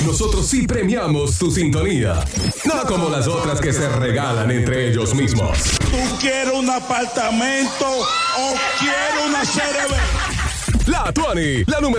nosotros sí premiamos tu sintonía. No como las otras que se regalan entre ellos mismos. ¿Tú quieres un apartamento o quieres una CRB? La Tuani, la número